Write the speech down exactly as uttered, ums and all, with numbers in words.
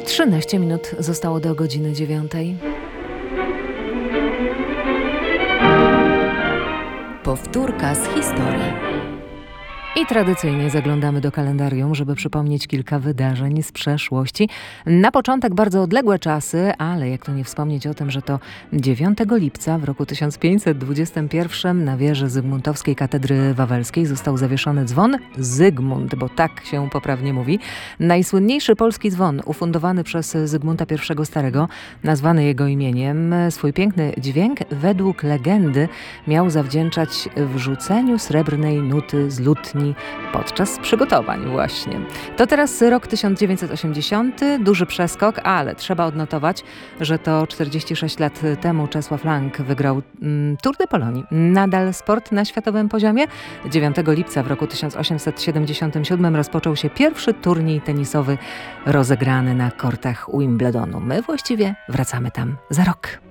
trzynaście minut zostało do godziny dziewiątej. Powtórka z historii. I tradycyjnie zaglądamy do kalendarium, żeby przypomnieć kilka wydarzeń z przeszłości. Na początek bardzo odległe czasy, ale jak tu nie wspomnieć o tym, że to dziewiątego lipca w roku tysiąc pięćset dwudziestym pierwszym na wieży Zygmuntowskiej Katedry Wawelskiej został zawieszony dzwon Zygmunt, bo tak się poprawnie mówi. Najsłynniejszy polski dzwon ufundowany przez Zygmunta I Starego, nazwany jego imieniem. Swój piękny dźwięk według legendy miał zawdzięczać wrzuceniu srebrnej nuty z lutni podczas przygotowań właśnie. To teraz rok tysiąc dziewięćset osiemdziesiąty, duży przeskok, ale trzeba odnotować, że to czterdzieści sześć lat temu Czesław Lang wygrał mm, Tour de Polonii. Nadal sport na światowym poziomie. dziewiątego lipca w roku tysiąc osiemset siedemdziesiątym siódmym rozpoczął się pierwszy turniej tenisowy rozegrany na kortach Wimbledonu. My właściwie wracamy tam za rok.